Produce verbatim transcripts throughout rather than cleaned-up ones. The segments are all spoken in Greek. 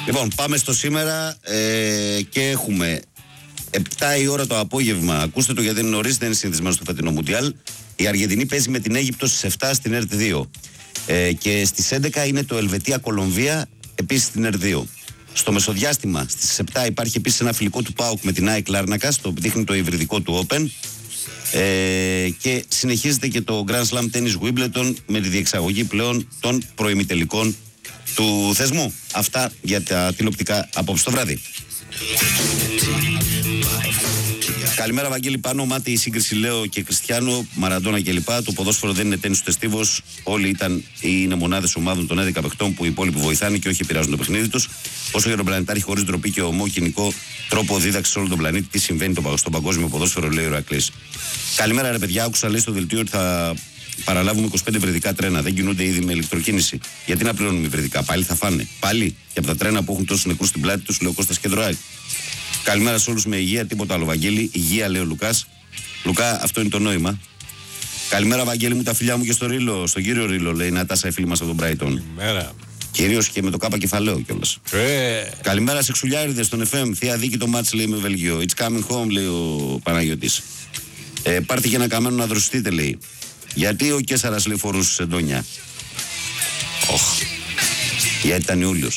Λοιπόν, πάμε στο σήμερα ε, και έχουμε επτά η ώρα το απόγευμα. Ακούστε το γιατί είναι νωρίς, δεν είναι συνηθισμένο στο φετινό Μουντιάλ. Η Αργεντινή παίζει με την Αίγυπτο στις επτά στην ΕΡΤ δύο. Ε, και στις έντεκα είναι το Ελβετία-Κολομβία, επίσης στην ΕΡΤ δύο. Στο μεσοδιάστημα στις επτά υπάρχει επίσης ένα φιλικό του ΠΑΟΚ με την ΑΕΚ Λάρνακας, το δείχνει το υβριδικό του Open. Ε, και συνεχίζεται και το Grand Slam Tennis Wimbledon με τη διεξαγωγή πλέον των προημιτελικών του θεσμού. Αυτά για τα τηλεοπτικά απόψε το βράδυ. Καλημέρα, Βαγγέλη. Πάνω μάτι η σύγκριση Λέο και Κριστιάνο, Μαραντόνα κλπ. Το ποδόσφαιρο δεν είναι τέννις ούτε στίβος. Όλοι ήταν ή είναι μονάδες ομάδων των έντεκα παιχτών που οι υπόλοιποι βοηθάνε και όχι επηρεάζουν το παιχνίδι τους. Όσο για τον πλανητάρχη χωρίς ντροπή και ομόκινικό τρόπο δίδαξη σε όλο τον πλανήτη, τι συμβαίνει στον παγκόσμιο ποδόσφαιρο, λέει ο Ηρακλής. Καλημέρα, ρε παιδιά. Άκουσα λέει στο δελτίο ότι θα παραλάβουμε είκοσι πέντε υβριδικά τρένα. Δεν κινούνται ήδη με ηλεκτροκίνηση. Γιατί να πληρώνουμε υβριδικά, πάλι θα φάνε. Πάλι και από τα τρένα που έχουν τόσους νεκρούς στην πλάτη τους, λέει ο Κώστας Κεντροάκη. Καλημέρα σε όλους με υγεία, τίποτα άλλο, Βαγγέλη. Υγεία, λέει ο Λουκάς. Λουκά, αυτό είναι το νόημα. Καλημέρα, Βαγγέλη μου, τα φιλιά μου και στο Ρήλο, στον κύριο Ρήλο, λέει η Νατάσα, η φίλη μας από τον Brighton. Καλημέρα. Κυρίως και με το κάπα κεφαλαίο κιόλας. Ε. Καλημέρα σε ξουλιάριδες στον εφ εμ. Θεία δίκη το μάτς, λέει με Βελγίο. It's coming home, λέει ο Παναγιώτης. Ε, πάρτε και ένα καμένο να δροσιστείτε, λέει. Γιατί ο Κέσσαρας, λέει, φορούσε σεντόνια. Οχ. Γιατί ήταν Ιούλιος.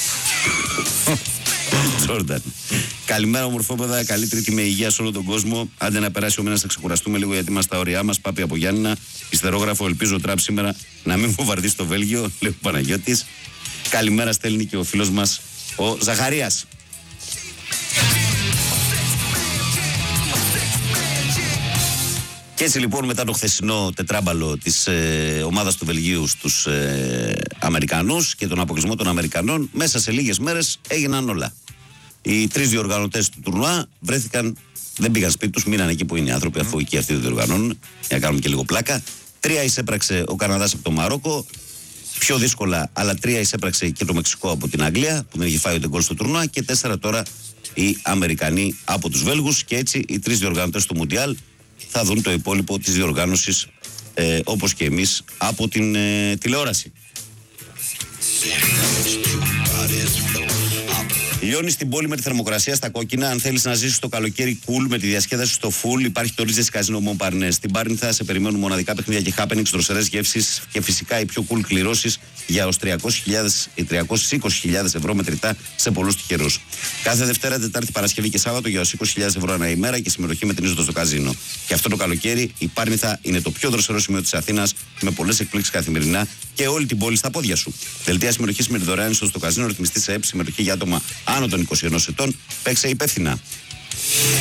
Τζόρνταν. Καλημέρα, ομορφόπεδα. Καλή Τρίτη με υγεία σε όλο τον κόσμο. Άντε να περάσει ο μήνας να ξεκουραστούμε λίγο γιατί είμαστε στα ωριά μας. Πάπη από Γιάννηνα. Ιστερόγραφο, ελπίζω ο Τραμπ σήμερα να μην βομβαρδίσει το Βέλγιο, λέει ο Παναγιώτης. Καλημέρα, στέλνει και ο φίλος μας ο Ζαχαρίας. Και έτσι λοιπόν, μετά το χθεσινό τετράμπαλο της ε, ομάδας του Βελγίου στους ε, Αμερικανούς και τον αποκλεισμό των Αμερικανών, μέσα σε λίγες μέρες έγιναν όλα. Οι τρεις διοργανωτές του τουρνουά βρέθηκαν, δεν πήγαν σπίτι τους, μείναν εκεί που είναι οι άνθρωποι, αφού εκεί αυτοί δεν διοργανώνουν, για να κάνουμε και λίγο πλάκα. Τρία εισέπραξε ο Καναδάς από το Μαρόκο, πιο δύσκολα, αλλά τρία εισέπραξε και το Μεξικό από την Αγγλία, που δεν είχε φάει ούτε γκολ στο τουρνουά, και τέσσερα τώρα οι Αμερικανοί από τους Βέλγους. Και έτσι οι τρεις διοργανωτές του Μουντιάλ θα δουν το υπόλοιπο της διοργάνωσης ε, όπως και εμείς από την ε, τηλεόραση. Λιώνει στην πόλη με τη θερμοκρασία στα κόκκινα. Αν θέλεις να ζήσεις το καλοκαίρι cool με τη διασκέδαση στο full, υπάρχει το Ρίζες Καζίνο Μομπαρνέ. Στην Πάρνηθα σε περιμένουν μοναδικά παιχνίδια και happenings, δροσερές γεύσεις και φυσικά οι πιο cool κληρώσεις για ως τριακόσιες είκοσι χιλιάδες ευρώ μετρητά σε πολλούς τυχερούς. Κάθε Δευτέρα, Τετάρτη, Παρασκευή και Σάββατο για ως είκοσι χιλιάδες ευρώ ανά ημέρα και συμμετοχή με την είσοδο στο καζίνο. Και αυτό το καλοκαίρι η Πάρνηθα είναι το πιο δροσερό σημείο της Αθήνας με πολλές εκπλήξεις καθημερινά και όλη την πόλη στα πόδια σου. Δελτία συμμετοχής με τη δωρεάν είσοδο στο καζίνο, ρυθμιστή σε ΕΠ, συμμετοχή για άτομα άνω των είκοσι ενός ετών. Παίξε υπεύθυνα.